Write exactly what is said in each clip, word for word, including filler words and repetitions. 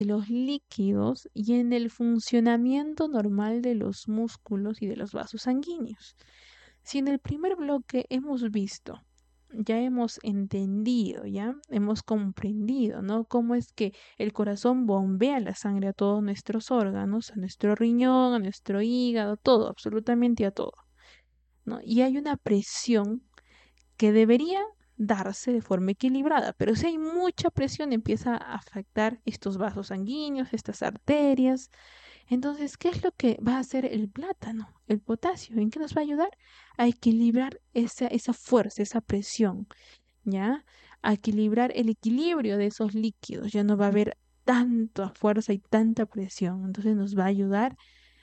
de los líquidos y en el funcionamiento normal de los músculos y de los vasos sanguíneos. Si en el primer bloque hemos visto, ya hemos entendido, ya hemos comprendido, ¿no? Cómo es que el corazón bombea la sangre a todos nuestros órganos, a nuestro riñón, a nuestro hígado, todo, absolutamente a todo, ¿no? Y hay una presión que debería darse de forma equilibrada, pero si hay mucha presión empieza a afectar estos vasos sanguíneos, estas arterias. Entonces, ¿qué es lo que va a hacer el plátano, el potasio? ¿En qué nos va a ayudar? A equilibrar esa, esa fuerza, esa presión, ¿ya? A equilibrar el equilibrio de esos líquidos. Ya no va a haber tanta fuerza y tanta presión. Entonces nos va a ayudar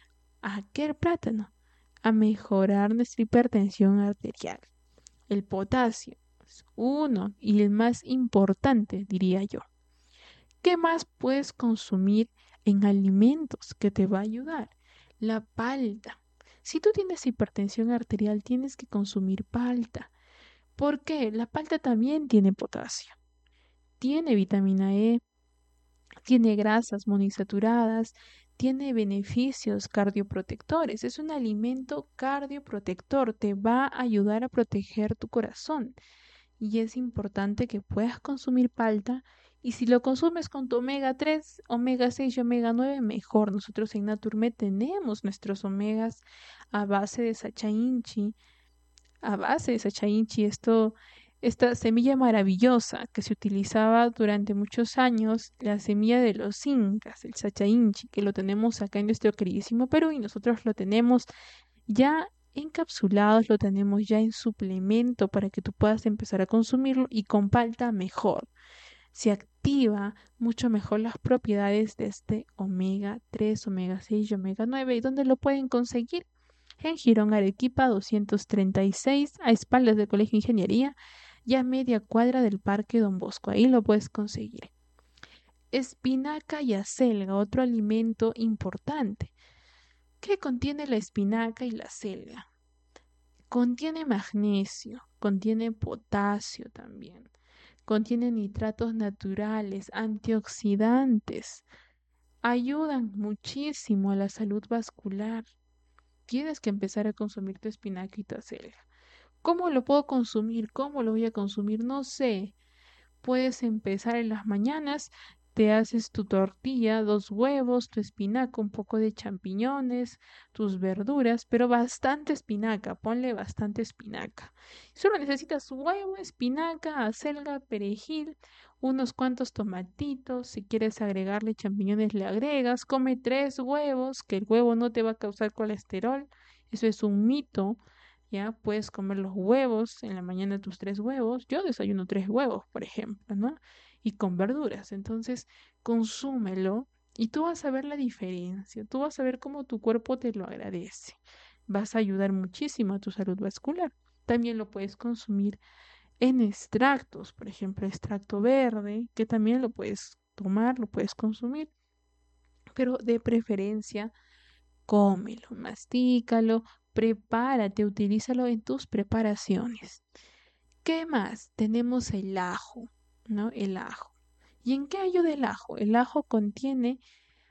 a qué el plátano, a mejorar nuestra hipertensión arterial. El potasio es uno y el más importante, diría yo. ¿Qué más puedes consumir en alimentos que te va a ayudar? La palta. Si tú tienes hipertensión arterial, tienes que consumir palta. ¿Por qué? La palta también tiene potasio, tiene vitamina E, tiene grasas monoinsaturadas, tiene beneficios cardioprotectores. Es un alimento cardioprotector, te va a ayudar a proteger tu corazón y es importante que puedas consumir palta y si lo consumes con tu omega tres, omega seis y omega nueve, mejor. Nosotros en Naturmed tenemos nuestros omegas a base de sacha inchi, a base de sacha inchi, esto, esta semilla maravillosa que se utilizaba durante muchos años, la semilla de los incas, el sacha inchi, que lo tenemos acá en nuestro queridísimo Perú y nosotros lo tenemos ya encapsulados, lo tenemos ya en suplemento para que tú puedas empezar a consumirlo y con palta mejor. Se activa mucho mejor las propiedades de este omega tres, omega seis y omega nueve. ¿Y dónde lo pueden conseguir? En Girón Arequipa doscientos treinta y seis, a espaldas del Colegio de Ingeniería y a media cuadra del Parque Don Bosco. Ahí lo puedes conseguir. Espinaca y acelga, otro alimento importante. ¿Qué contiene la espinaca y la acelga? Contiene magnesio, contiene potasio también, contiene nitratos naturales, antioxidantes, ayudan muchísimo a la salud vascular. Tienes que empezar a consumir tu espinaca y tu acelga. ¿Cómo lo puedo consumir? ¿Cómo lo voy a consumir? No sé. Puedes empezar en las mañanas, te haces tu tortilla, dos huevos, tu espinaca, un poco de champiñones, tus verduras, pero bastante espinaca, ponle bastante espinaca. Solo necesitas huevo, espinaca, acelga, perejil, unos cuantos tomatitos, si quieres agregarle champiñones le agregas, come tres huevos, que el huevo no te va a causar colesterol, eso es un mito. Ya puedes comer los huevos, en la mañana tus tres huevos. Yo desayuno tres huevos, por ejemplo, ¿no? Y con verduras. Entonces, consúmelo y tú vas a ver la diferencia. Tú vas a ver cómo tu cuerpo te lo agradece. Vas a ayudar muchísimo a tu salud vascular. También lo puedes consumir en extractos, por ejemplo, extracto verde, que también lo puedes tomar, lo puedes consumir, pero de preferencia cómelo, mastícalo, prepárate, utilízalo en tus preparaciones. ¿Qué más? Tenemos el ajo, ¿no? El ajo. ¿Y en qué ayuda el ajo? El ajo contiene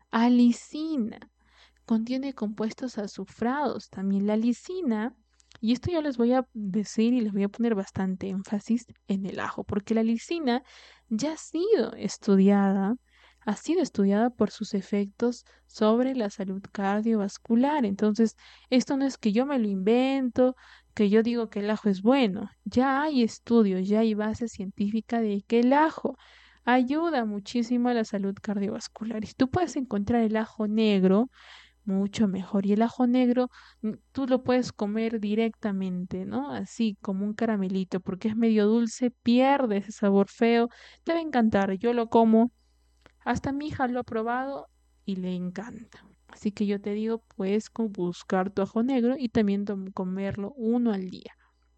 alicina, contiene compuestos azufrados. También la lisina, y esto yo les voy a decir y les voy a poner bastante énfasis en el ajo, porque la lisina ya ha sido estudiada, ha sido estudiada por sus efectos sobre la salud cardiovascular. Entonces, esto no es que yo me lo invento, que yo digo que el ajo es bueno. Ya hay estudios, ya hay base científica de que el ajo ayuda muchísimo a la salud cardiovascular. Y tú puedes encontrar el ajo negro mucho mejor. Y el ajo negro, mm, tú lo puedes comer directamente, ¿no? Así como un caramelito, porque es medio dulce, pierde ese sabor feo. Te va a encantar. Yo lo como, hasta mi hija lo ha probado y le encanta. Así que yo te digo, puedes co- buscar tu ajo negro y también tom- comerlo uno al día.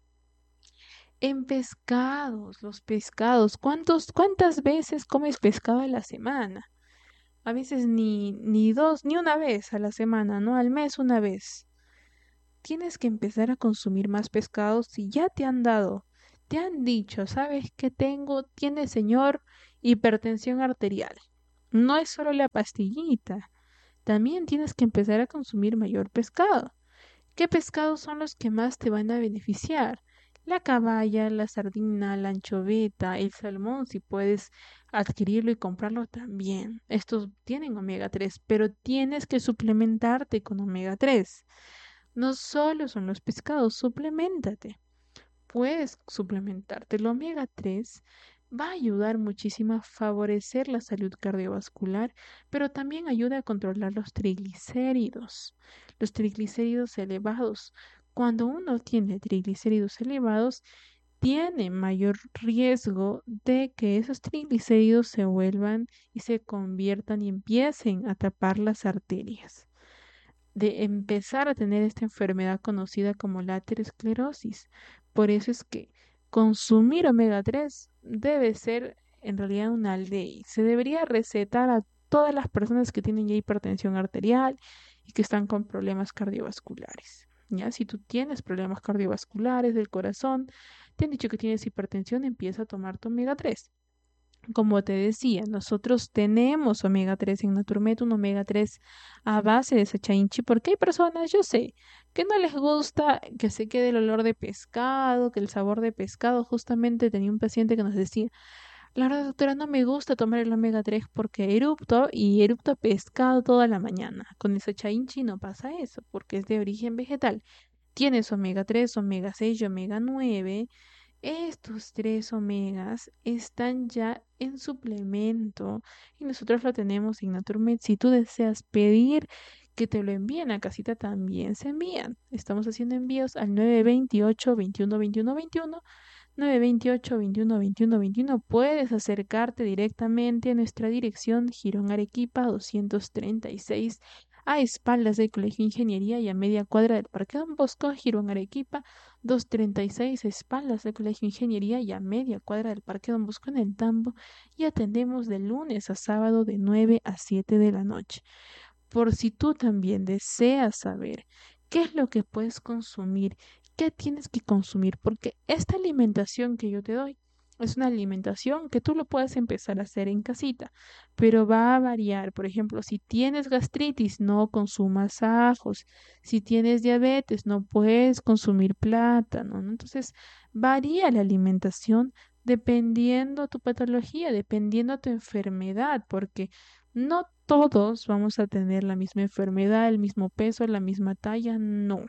En pescados, los pescados, ¿cuántos, cuántas veces comes pescado a la semana? A veces ni, ni dos, ni una vez a la semana, ¿no? Al mes una vez. Tienes que empezar a consumir más pescados si ya te han dado, te han dicho, ¿sabes qué tengo? Tiene señor hipertensión arterial. No es solo la pastillita, también tienes que empezar a consumir mayor pescado. ¿Qué pescados son los que más te van a beneficiar? La caballa, la sardina, la anchoveta, el salmón, si puedes adquirirlo y comprarlo también. Estos tienen omega tres, pero tienes que suplementarte con omega tres. No solo son los pescados, suplementate. Puedes suplementarte. El omega tres va a ayudar muchísimo a favorecer la salud cardiovascular, pero también ayuda a controlar los triglicéridos. Los triglicéridos elevados. Cuando uno tiene triglicéridos elevados, tiene mayor riesgo de que esos triglicéridos se vuelvan y se conviertan y empiecen a tapar las arterias, de empezar a tener esta enfermedad conocida como la aterosclerosis. Por eso es que consumir omega tres debe ser en realidad una ley. Se debería recetar a todas las personas que tienen ya hipertensión arterial y que están con problemas cardiovasculares. Ya, si tú tienes problemas cardiovasculares del corazón, te han dicho que tienes hipertensión, empieza a tomar tu omega tres. Como te decía, nosotros tenemos omega tres en Naturmed, un omega tres a base de sachainchi, porque hay personas, yo sé, que no les gusta que se quede el olor de pescado, que el sabor de pescado. Justamente tenía un paciente que nos decía, la verdad, doctora, no me gusta tomar el omega tres porque erupto y erupto pescado toda la mañana. Con el sachainchi no pasa eso, porque es de origen vegetal. Tienes omega tres, omega seis y omega nueve. Estos tres omegas están ya en suplemento y nosotros lo tenemos en Naturmed. Si tú deseas pedir que te lo envíen a casita, también se envían. Estamos haciendo envíos al nueve veintiocho, veintiuno, veintiuno, veintiuno, nueve veintiocho, veintiuno, veintiuno, veintiuno. Puedes acercarte directamente a nuestra dirección Girón Arequipa doscientos treinta y seis, a espaldas del Colegio de Ingeniería y a media cuadra del Parque Don Bosco. Girón Arequipa doscientos treinta y seis, a espaldas del Colegio de Ingeniería y a media cuadra del Parque Don Bosco en el Tambo, y atendemos de lunes a sábado de nueve a siete de la noche. Por si tú también deseas saber qué es lo que puedes consumir, qué tienes que consumir, porque esta alimentación que yo te doy es una alimentación que tú lo puedes empezar a hacer en casita, pero va a variar. Por ejemplo, si tienes gastritis, no consumas ajos. Si tienes diabetes, no puedes consumir plátano, ¿no? Entonces, varía la alimentación dependiendo tu patología, dependiendo tu enfermedad, porque no todos vamos a tener la misma enfermedad, el mismo peso, la misma talla, no.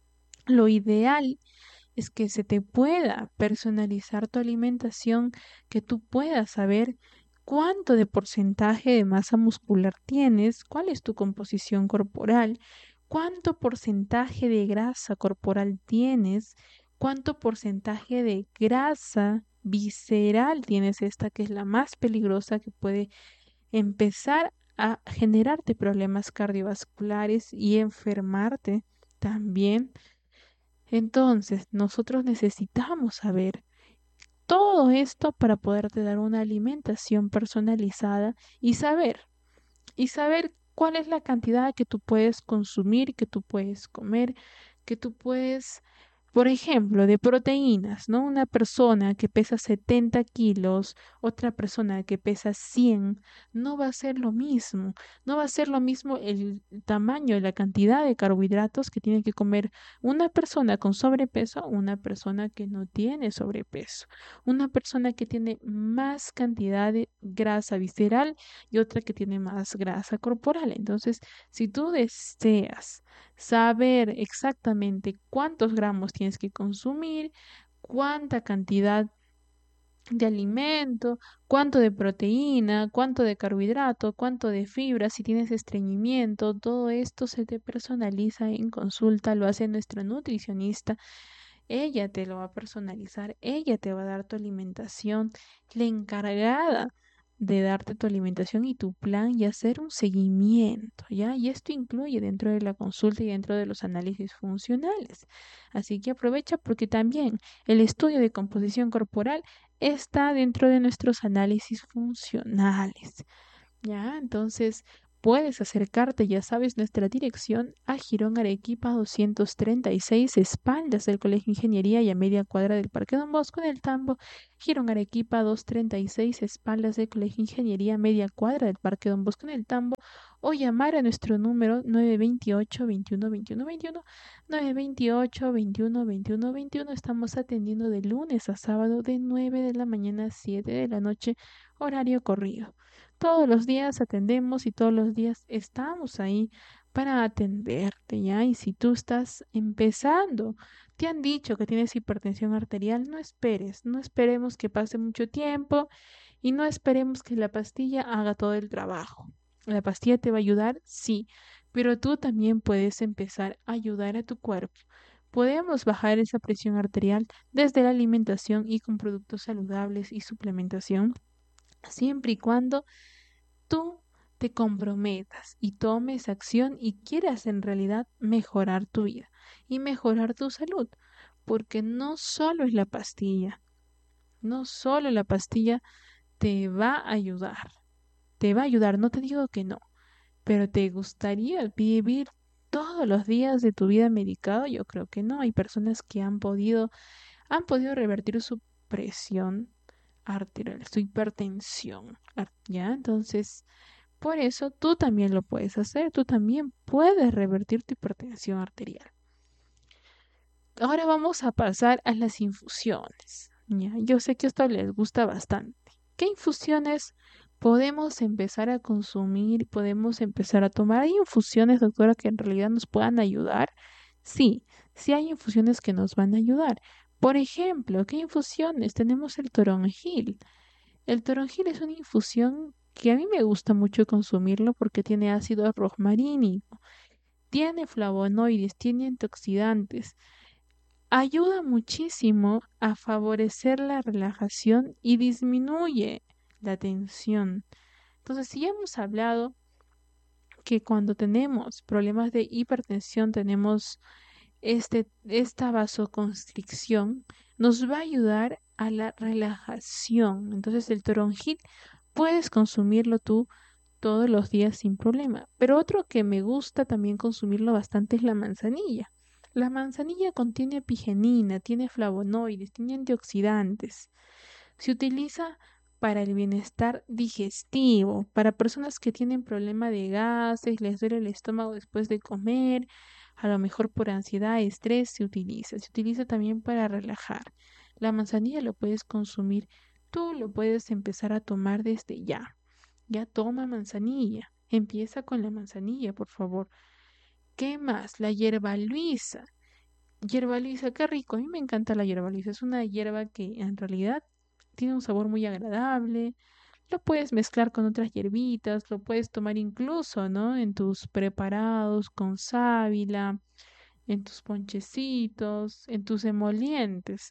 Lo ideal es que se te pueda personalizar tu alimentación, que tú puedas saber cuánto de porcentaje de masa muscular tienes, cuál es tu composición corporal, cuánto porcentaje de grasa corporal tienes, cuánto porcentaje de grasa visceral tienes, esta que es la más peligrosa, que puede empezar a generarte problemas cardiovasculares y enfermarte también. Entonces, nosotros necesitamos saber todo esto para poderte dar una alimentación personalizada y saber, y saber cuál es la cantidad que tú puedes consumir, que tú puedes comer, que tú puedes, por ejemplo, de proteínas, ¿no? Una persona que pesa setenta kilos, otra persona que pesa cien, no va a ser lo mismo. No va a ser lo mismo el tamaño y la cantidad de carbohidratos que tiene que comer una persona con sobrepeso, una persona que no tiene sobrepeso, una persona que tiene más cantidad de grasa visceral y otra que tiene más grasa corporal. Entonces, si tú deseas saber exactamente cuántos gramos tienes que consumir, cuánta cantidad de alimento, cuánto de proteína, cuánto de carbohidrato, cuánto de fibra, si tienes estreñimiento, todo esto se te personaliza en consulta, lo hace nuestra nutricionista. Ella te lo va a personalizar, ella te va a dar tu alimentación, la encargada de darte tu alimentación y tu plan y hacer un seguimiento, ¿ya? Y esto incluye dentro de la consulta y dentro de los análisis funcionales. Así que aprovecha, porque también el estudio de composición corporal está dentro de nuestros análisis funcionales, ¿ya? Entonces, puedes acercarte, ya sabes, nuestra dirección a Girón Arequipa doscientos treinta y seis, espaldas del Colegio Ingeniería y a media cuadra del Parque Don Bosco en el Tambo. Girón Arequipa doscientos treinta y seis, espaldas del Colegio Ingeniería, a media cuadra del Parque Don Bosco en el Tambo. O llamar a nuestro número nueve dos ocho, veintiuno, veintiuno, veintiuno, nueve dos ocho, veintiuno, veintiuno, veintiuno. Estamos atendiendo de lunes a sábado de nueve de la mañana a siete de la noche, horario corrido. Todos los días atendemos y todos los días estamos ahí para atenderte, ¿ya? Y si tú estás empezando, te han dicho que tienes hipertensión arterial, no esperes, no esperemos que pase mucho tiempo y no esperemos que la pastilla haga todo el trabajo. La pastilla te va a ayudar, sí, pero tú también puedes empezar a ayudar a tu cuerpo. Podemos bajar esa presión arterial desde la alimentación y con productos saludables y suplementación, siempre y cuando tú te comprometas y tomes acción y quieras en realidad mejorar tu vida y mejorar tu salud, porque no solo es la pastilla, no solo la pastilla te va a ayudar, te va a ayudar, no te digo que no, pero ¿te gustaría vivir todos los días de tu vida medicado? Yo creo que no. Hay personas que han podido, han podido revertir su presión arterial, su hipertensión, ar- ¿ya? Entonces, por eso tú también lo puedes hacer, tú también puedes revertir tu hipertensión arterial. Ahora vamos a pasar a las infusiones. ¿Ya? Yo sé que esto les gusta bastante. ¿Qué infusiones podemos empezar a consumir? Podemos empezar a tomar. ¿Hay infusiones, doctora, que en realidad nos puedan ayudar? Sí, sí hay infusiones que nos van a ayudar. Por ejemplo, ¿qué infusiones? Tenemos el toronjil. El toronjil es una infusión que a mí me gusta mucho consumirlo porque tiene ácido rosmarínico, tiene flavonoides, tiene antioxidantes. Ayuda muchísimo a favorecer la relajación y disminuye la tensión. Entonces, si ya hemos hablado que cuando tenemos problemas de hipertensión, tenemos este, esta vasoconstricción, nos va a ayudar a la relajación. Entonces, el toronjil puedes consumirlo tú todos los días sin problema. Pero otro que me gusta también consumirlo bastante es la manzanilla. La manzanilla contiene epigenina, tiene flavonoides, tiene antioxidantes. Se utiliza para el bienestar digestivo, para personas que tienen problema de gases, les duele el estómago después de comer, a lo mejor por ansiedad, estrés, se utiliza. Se utiliza también para relajar. La manzanilla lo puedes consumir, tú lo puedes empezar a tomar desde ya. Ya toma manzanilla. Empieza con la manzanilla, por favor. ¿Qué más? La hierba luisa. Hierba luisa, qué rico. A mí me encanta la hierba luisa. Es una hierba que en realidad tiene un sabor muy agradable. Lo puedes mezclar con otras hierbitas, lo puedes tomar incluso, ¿no? En tus preparados con sábila, en tus ponchecitos, en tus emolientes.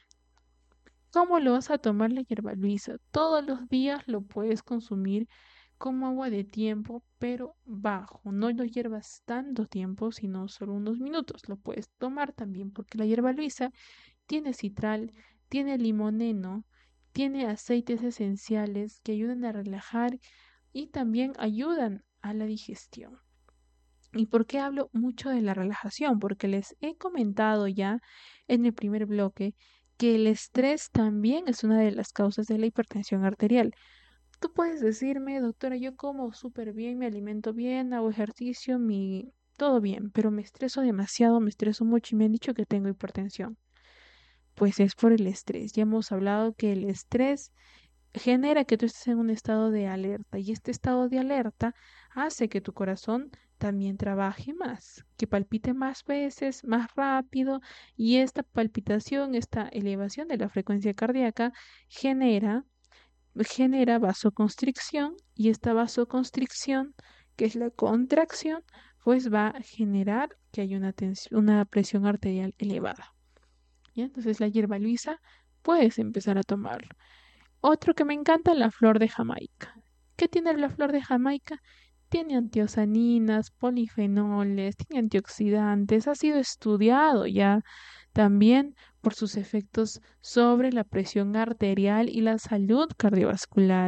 ¿Cómo lo vas a tomar la hierba luisa? Todos los días lo puedes consumir como agua de tiempo, pero bajo. No lo hiervas tanto tiempo, sino solo unos minutos. Lo puedes tomar también porque la hierba luisa tiene citral, tiene limoneno, tiene aceites esenciales que ayudan a relajar y también ayudan a la digestión. ¿Y por qué hablo mucho de la relajación? Porque les he comentado ya en el primer bloque que el estrés también es una de las causas de la hipertensión arterial. Tú puedes decirme, doctora, yo como súper bien, me alimento bien, hago ejercicio, mi... todo bien, pero me estreso demasiado, me estreso mucho y me han dicho que tengo hipertensión. Pues es por el estrés. Ya hemos hablado que el estrés genera que tú estés en un estado de alerta y este estado de alerta hace que tu corazón también trabaje más, que palpite más veces, más rápido y esta palpitación, esta elevación de la frecuencia cardíaca genera genera vasoconstricción y esta vasoconstricción, que es la contracción, pues va a generar que haya una tensión, una presión arterial elevada. ¿Ya? Entonces la hierba luisa puedes empezar a tomarlo. Otro que me encanta, la flor de Jamaica. ¿Qué tiene la flor de Jamaica? Tiene antiocianinas, polifenoles, tiene antioxidantes, ha sido estudiado ya también por sus efectos sobre la presión arterial y la salud cardiovascular.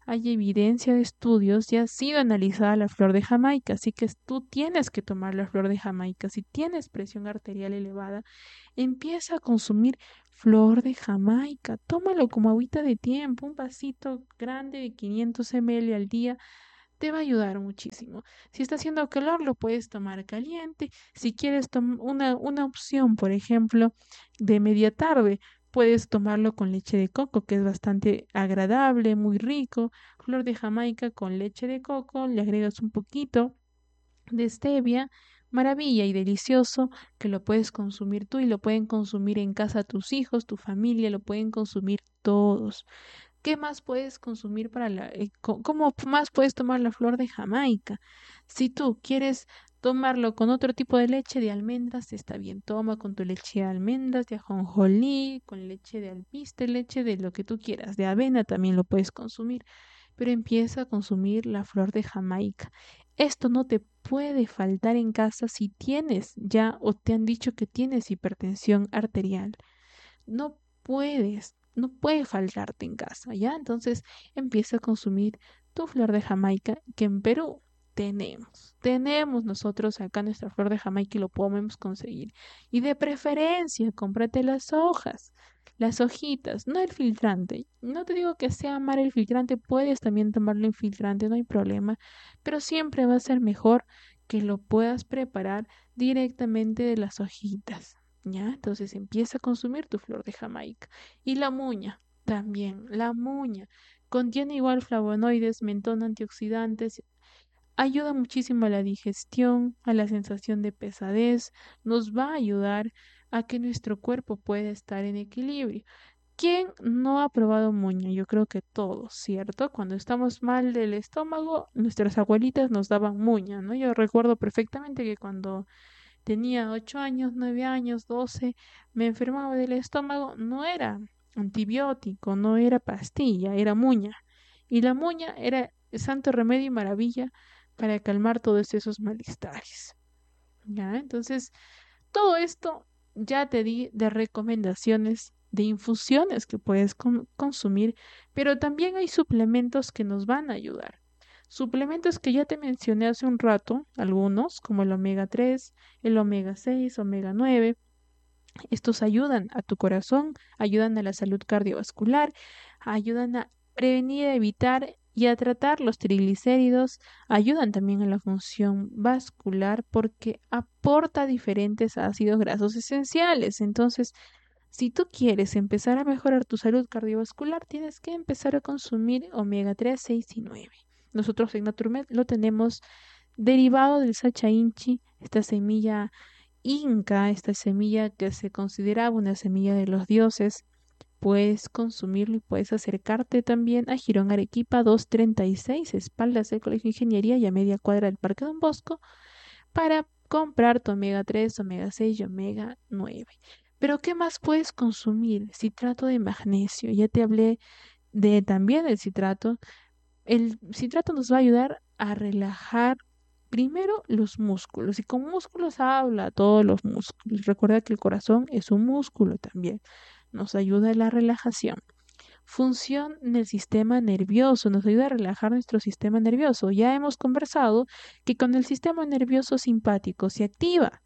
hay evidencia de estudios y ha sido analizada la flor de Jamaica, así que tú tienes que tomar la flor de Jamaica. Si tienes presión arterial elevada, empieza a consumir flor de Jamaica. Tómalo como agüita de tiempo, un vasito grande de quinientos mililitros al día te va a ayudar muchísimo. Si está haciendo calor, lo puedes tomar caliente. Si quieres tom- una, una opción, por ejemplo, de media tarde, puedes tomarlo con leche de coco, que es bastante agradable, muy rico. Flor de Jamaica con leche de coco, le agregas un poquito de stevia. Maravilla y delicioso que lo puedes consumir tú y lo pueden consumir en casa tus hijos, tu familia, lo pueden consumir todos. ¿Qué más puedes consumir para la, eh, co- cómo más puedes tomar la flor de Jamaica? Si tú quieres tomarlo con otro tipo de leche de almendras, está bien, toma con tu leche de almendras, de ajonjolí, con leche de alpiste, leche de lo que tú quieras, de avena también lo puedes consumir, pero empieza a consumir la flor de Jamaica. Esto no te puede faltar en casa si tienes ya o te han dicho que tienes hipertensión arterial. No puedes, no puede faltarte en casa, ¿ya? Entonces empieza a consumir tu flor de Jamaica, que en Perú tenemos. Tenemos nosotros acá nuestra flor de Jamaica y lo podemos conseguir. Y de preferencia, cómprate las hojas, las hojitas, no el filtrante. No te digo que sea mal el filtrante, puedes también tomarlo en filtrante, no hay problema, pero siempre va a ser mejor que lo puedas preparar directamente de las hojitas. ¿Ya? Entonces empieza a consumir tu flor de Jamaica. Y la muña, también, la muña. Contiene igual flavonoides, mentón, antioxidantes, ayuda muchísimo a la digestión, a la sensación de pesadez, nos va a ayudar a que nuestro cuerpo pueda estar en equilibrio. ¿Quién no ha probado muña? Yo creo que todos, ¿cierto? Cuando estamos mal del estómago, nuestras abuelitas nos daban muña, ¿no? Yo recuerdo perfectamente que cuando tenía ocho años, nueve años, doce, me enfermaba del estómago, no era antibiótico, no era pastilla, era muña. Y la muña era el santo remedio y maravilla para calmar todos esos malestares. ¿Ya? Entonces, todo esto ya te di de recomendaciones de infusiones que puedes con- consumir, pero también hay suplementos que nos van a ayudar. Suplementos que ya te mencioné hace un rato, algunos, como el omega tres, el omega seis, omega nueve. Estos ayudan a tu corazón, ayudan a la salud cardiovascular, ayudan a prevenir, a evitar y a tratar los triglicéridos, ayudan también a la función vascular porque aporta diferentes ácidos grasos esenciales. Entonces, si tú quieres empezar a mejorar tu salud cardiovascular, tienes que empezar a consumir omega tres, seis y nueve. Nosotros en Naturmed lo tenemos derivado del sacha inchi, esta semilla inca, esta semilla que se consideraba una semilla de los dioses. Puedes consumirlo y puedes acercarte también a Girón Arequipa doscientos treinta y seis, espaldas del Colegio de Ingeniería y a media cuadra del Parque Don Bosco, para comprar tu omega tres, omega seis y omega nueve. Pero ¿qué más puedes consumir? Citrato de magnesio. Ya te hablé de también del citrato. El citrato nos va a ayudar a relajar primero los músculos. Y con músculos habla todos los músculos. Recuerda que el corazón es un músculo también. Nos ayuda a la relajación. Función del sistema nervioso, nos ayuda a relajar nuestro sistema nervioso. Ya hemos conversado que con el sistema nervioso simpático se activa.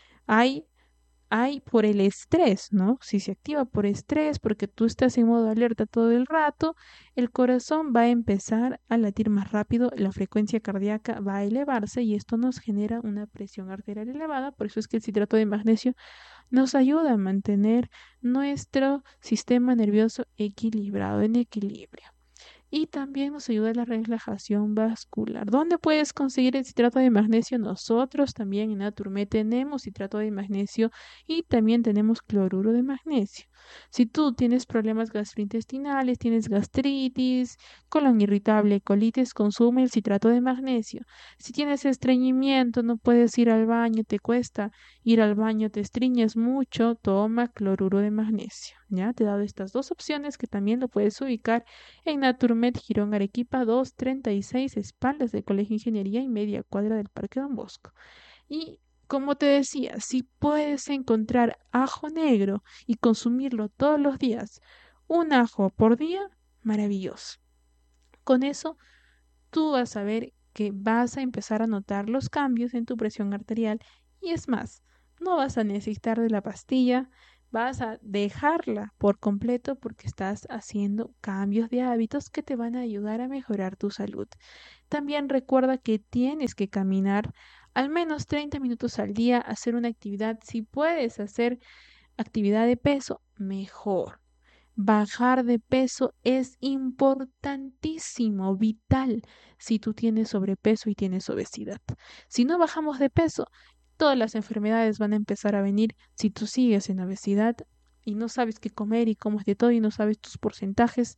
Hay hay por el estrés, ¿no? Si se activa por estrés, porque tú estás en modo alerta todo el rato, el corazón va a empezar a latir más rápido, la frecuencia cardíaca va a elevarse y esto nos genera una presión arterial elevada. Por eso es que el citrato de magnesio nos ayuda a mantener nuestro sistema nervioso equilibrado, en equilibrio. Y también nos ayuda a la relajación vascular. ¿Dónde puedes conseguir el citrato de magnesio? Nosotros también en Naturmed tenemos citrato de magnesio y también tenemos cloruro de magnesio. Si tú tienes problemas gastrointestinales, tienes gastritis, colon irritable, colitis, consume el citrato de magnesio. Si tienes estreñimiento, no puedes ir al baño, te cuesta ir al baño, te estriñes mucho, toma cloruro de magnesio. ¿Ya? Te he dado estas dos opciones que también lo puedes ubicar en Naturmed Girón Arequipa doscientos treinta y seis, espaldas del Colegio de Ingeniería y media cuadra del Parque Don Bosco. Y como te decía, si puedes encontrar ajo negro y consumirlo todos los días, un ajo por día, maravilloso. Con eso, tú vas a ver que vas a empezar a notar los cambios en tu presión arterial y es más, no vas a necesitar de la pastilla, vas a dejarla por completo porque estás haciendo cambios de hábitos que te van a ayudar a mejorar tu salud. También recuerda que tienes que caminar al menos treinta minutos al día, hacer una actividad. Si puedes hacer actividad de peso, mejor. Bajar de peso es importantísimo, vital, si tú tienes sobrepeso y tienes obesidad. Si no bajamos de peso, todas las enfermedades van a empezar a venir si tú sigues en obesidad y no sabes qué comer y comes de todo y no sabes tus porcentajes,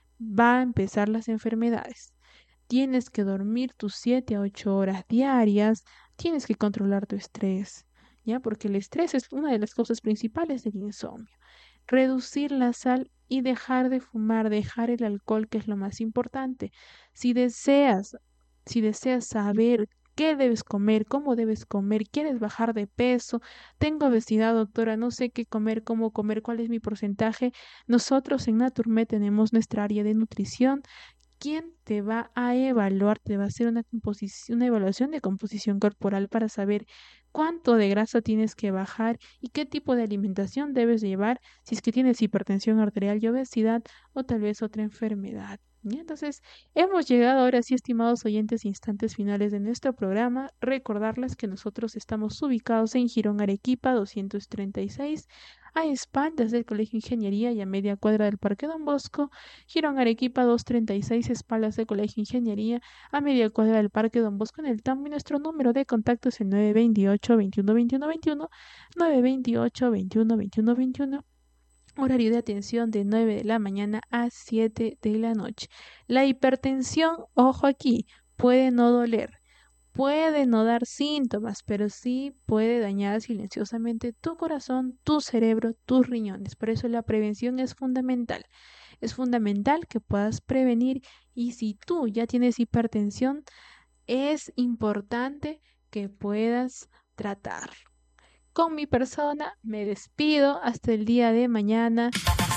va a empezar las enfermedades. Tienes que dormir tus siete a ocho horas diarias, tienes que controlar tu estrés, ¿ya? Porque el estrés es una de las causas principales del insomnio. Reducir la sal y dejar de fumar, dejar el alcohol, que es lo más importante. Si deseas, si deseas saber qué debes comer, cómo debes comer, quieres bajar de peso, tengo obesidad, doctora, no sé qué comer, cómo comer, cuál es mi porcentaje. Nosotros en Naturmed tenemos nuestra área de nutrición. ¿Quién te va a evaluar? Te va a hacer una composición, una evaluación de composición corporal para saber cuánto de grasa tienes que bajar y qué tipo de alimentación debes llevar si es que tienes hipertensión arterial y obesidad o tal vez otra enfermedad. ¿Ya? Entonces, hemos llegado ahora sí, estimados oyentes, instantes finales de nuestro programa. Recordarles que nosotros estamos ubicados en Girón Arequipa doscientos treinta y seis, a espaldas del Colegio de Ingeniería y a media cuadra del Parque Don Bosco. Girón Arequipa doscientos treinta y seis, espaldas del Colegio de Ingeniería, a media cuadra del Parque Don Bosco en el Tambo. Y nuestro número de contacto es el nueve dos ocho, veintiuno, veintiuno, veintiuno, nueve dos ocho, veintiuno, veintiuno, veintiuno. Horario de atención de nueve de la mañana a siete de la noche. La hipertensión, ojo aquí, puede no doler, puede no dar síntomas, pero sí puede dañar silenciosamente tu corazón, tu cerebro, tus riñones. Por eso la prevención es fundamental. Es fundamental que puedas prevenir y si tú ya tienes hipertensión, es importante que puedas tratar. Con mi persona me despido hasta el día de mañana.